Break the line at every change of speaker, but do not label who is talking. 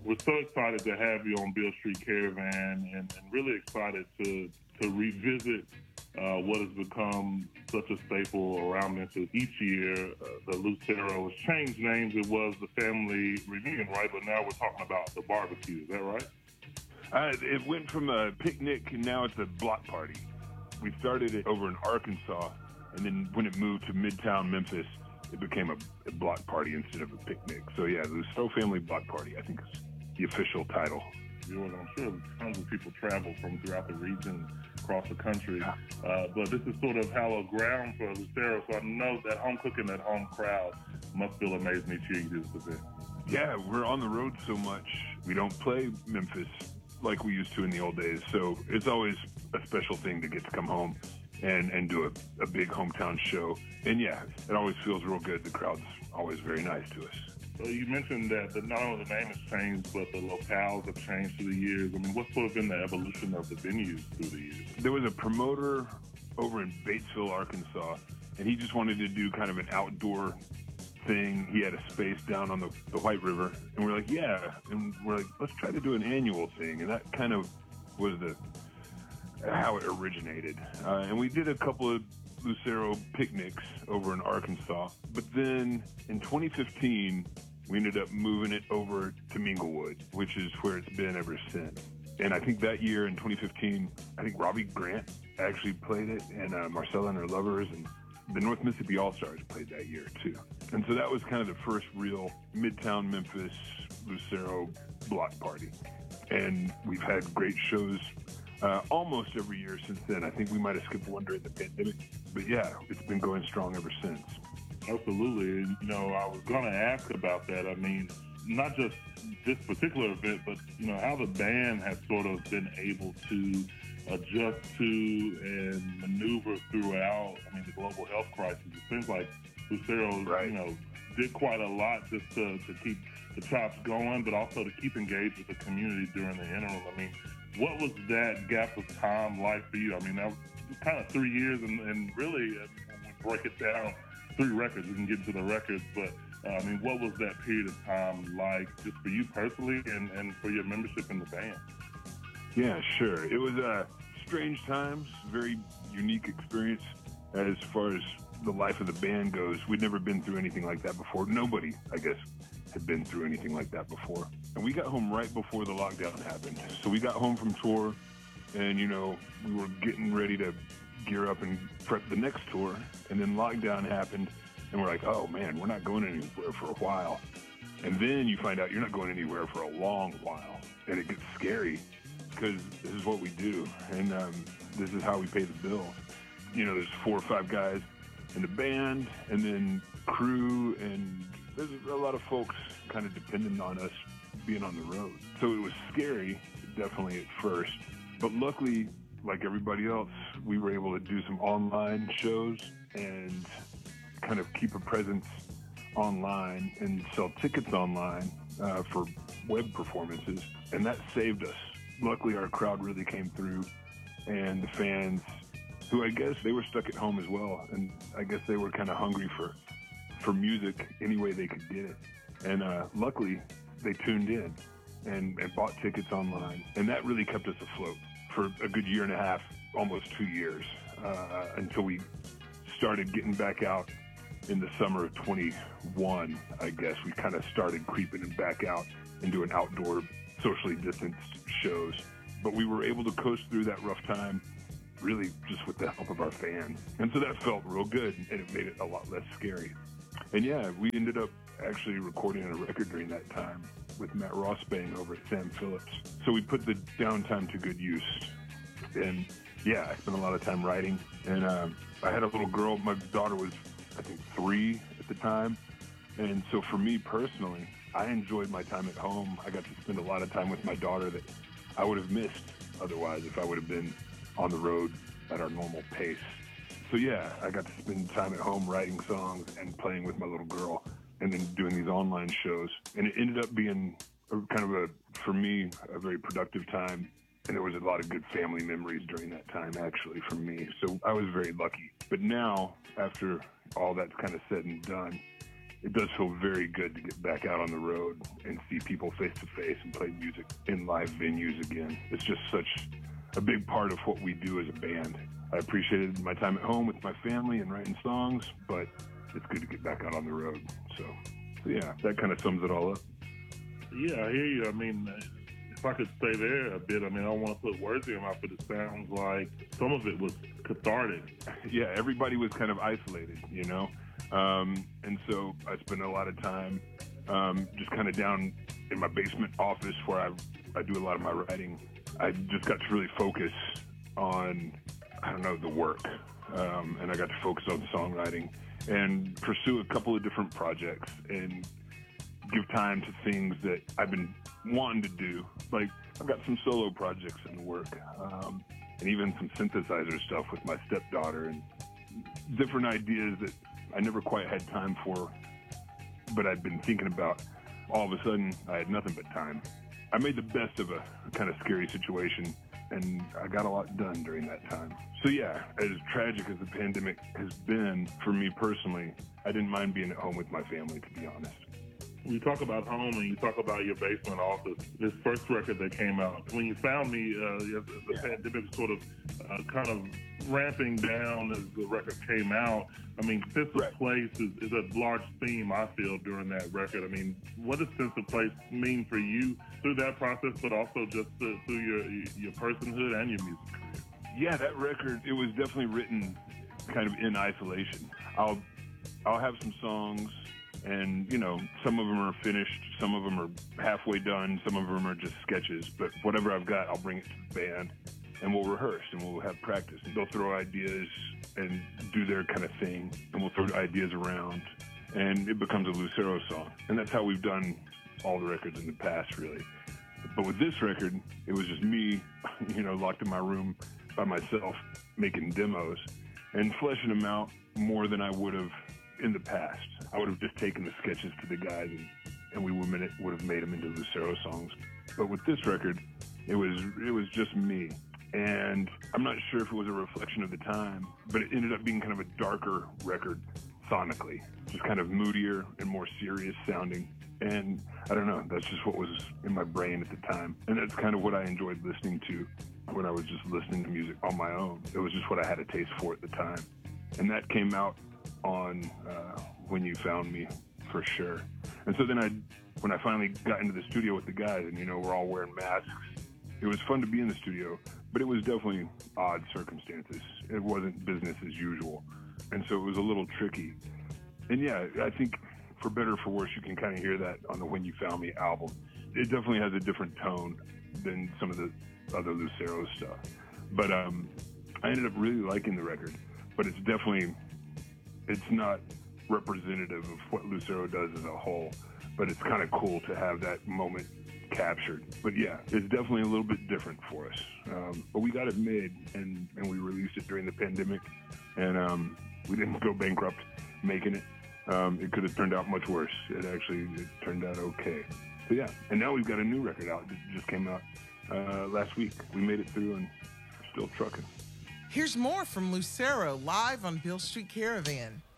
We're so excited to have you on Beale Street Caravan and really excited to revisit what has become such a staple around Memphis each year. The Lucero has changed names. It was the family reunion, right? But now we're talking about the barbecue. Is that right?
It went from a picnic and now it's a block party. We started it over in Arkansas, and then when it moved to Midtown Memphis, it became a block party instead of a picnic. So yeah, the Lucero Family Block Party, I think, is the official title.
I'm sure tons of people travel from throughout the region, across the country. But this is sort of hallowed ground for Lucero, so I know that home cooking, that home crowd must feel amazing each year you do this event.
Yeah, we're on the road so much. We don't play Memphis like we used to in the old days. So it's always a special thing to get to come home and do a big hometown show. And yeah, it always feels real good. The crowd's always very nice to us.
So you mentioned that not only the name has changed, but the locales have changed through the years. I mean, what's sort of been the evolution of the venues through the years?
There was a promoter over in Batesville, Arkansas, and he just wanted to do kind of an outdoor thing. He had a space down on the White River, and we're like, yeah. And we're like, let's try to do an annual thing. And that kind of was how it originated. And we did a couple of Lucero picnics over in Arkansas. But then in 2015, we ended up moving it over to Minglewood, which is where it's been ever since. And I think that year in 2015, I think Robbie Grant actually played it, and Marcella and her lovers, and the North Mississippi All-Stars played that year too. And so that was kind of the first real Midtown Memphis Lucero block party. And we've had great shows almost every year since then. I think we might have skipped one during the pandemic. But yeah, it's been going strong ever since.
Absolutely. And, I was going to ask about that. I mean, not just this particular event, but, how the band has sort of been able to adjust to and maneuver throughout, the global health crisis. It seems like Lucero,
right,
did quite a lot just to keep the chops going, but also to keep engaged with the community during the interim. What was that gap of time like for you? That was kind of 3 years, and really, when we break it down, 3 records, we can get into the records, but what was that period of time like just for you personally and for your membership in the band?
Yeah, sure. It was strange times, very unique experience as far as the life of the band goes. We'd never been through anything like that before. Nobody, I guess, had been through anything like that before. And we got home right before the lockdown happened. So we got home from tour, and, we were getting ready to gear up and prep the next tour. And then lockdown happened, and we're like, oh, man, we're not going anywhere for a while. And then you find out you're not going anywhere for a long while. And it gets scary because this is what we do. And this is how we pay the bill. There's 4 or 5 guys in the band, and then crew, and there's a lot of folks kind of dependent on us being on the road. So it was scary, definitely at first. But luckily, like everybody else, we were able to do some online shows and kind of keep a presence online and sell tickets online for web performances. And that saved us. Luckily, our crowd really came through, and the fans, who I guess they were stuck at home as well, and I guess they were kind of hungry for music any way they could get it. And luckily, they tuned in and bought tickets online, and that really kept us afloat for a good year and a half, almost 2 years, until we started getting back out in the summer of 21, I guess. We kind of started creeping back out and doing outdoor, socially distanced shows. But we were able to coast through that rough time really just with the help of our fans. And so that felt real good, and it made it a lot less scary. And yeah, we ended up actually recording a record during that time with Matt Rossbang over at Sam Phillips. So we put the downtime to good use. And yeah, I spent a lot of time writing. And I had a little girl. My daughter was, I think, 3 at the time. And so for me personally, I enjoyed my time at home. I got to spend a lot of time with my daughter that I would have missed otherwise if I would have been on the road at our normal pace. So yeah, I got to spend time at home writing songs and playing with my little girl, and then doing these online shows. And it ended up being for me, a very productive time. And there was a lot of good family memories during that time, actually, for me. So I was very lucky. But now, after all that's kind of said and done, it does feel very good to get back out on the road and see people face to face and play music in live venues again. It's just such a big part of what we do as a band. I appreciated my time at home with my family and writing songs, but it's good to get back out on the road. So yeah, that kind of sums it all up.
Yeah, I hear you. I mean, if I could stay there a bit, I mean, I don't want to put words in your mouth, but it sounds like some of it was cathartic.
Yeah, everybody was kind of isolated, you know? And so I spent a lot of time just kind of down in my basement office where I do a lot of my writing. I just got to really focus on, I don't know, the work. And I got to focus on songwriting and pursue a couple of different projects and give time to things that I've been wanting to do. Like, I've got some solo projects in the work, and even some synthesizer stuff with my stepdaughter and different ideas that I never quite had time for, but I'd been thinking about. All of a sudden, I had nothing but time. I made the best of a kind of scary situation, and I got a lot done during that time. So yeah, as tragic as the pandemic has been for me personally, I didn't mind being at home with my family, to be honest.
You talk about home and you talk about your basement office. This first record that came out, when you found me, the pandemic sort of kind of ramping down as the record came out. I mean, sense of place is a large theme, I feel, during that record. I mean, what does sense of place mean for you through that process, but also just through your personhood and your music career?
Yeah, that record, it was definitely written kind of in isolation. I'll have some songs, and, you know, some of them are finished, some of them are halfway done, some of them are just sketches. But whatever I've got, I'll bring it to the band, and we'll rehearse, and we'll have practice. And they'll throw ideas and do their kind of thing, and we'll throw ideas around, and it becomes a Lucero song. And that's how we've done all the records in the past, really. But with this record, it was just me, you know, locked in my room by myself, making demos and fleshing them out more than I would have in the past. I would have just taken the sketches to the guys and we would have made them into Lucero songs. But with this record, it was just me. And I'm not sure if it was a reflection of the time, but it ended up being kind of a darker record sonically, just kind of moodier and more serious sounding. And I don't know, that's just what was in my brain at the time. And that's kind of what I enjoyed listening to when I was just listening to music on my own. It was just what I had a taste for at the time. And that came out on When You Found Me, for sure. And so then when I finally got into the studio with the guys, and, you know, we're all wearing masks, it was fun to be in the studio, but it was definitely odd circumstances. It wasn't business as usual. And so it was a little tricky. And yeah, I think for better or for worse, you can kind of hear that on the When You Found Me album. It definitely has a different tone than some of the other Lucero stuff. But I ended up really liking the record, but it's not representative of what Lucero does as a whole, but it's kind of cool to have that moment captured. But yeah, it's definitely a little bit different for us. But we got it made, and we released it during the pandemic, and we didn't go bankrupt making it. It could have turned out much worse. It turned out okay. So yeah, and now we've got a new record out that just came out last week. We made it through and we're still trucking.
Here's more from Lucero live on Beale Street Caravan.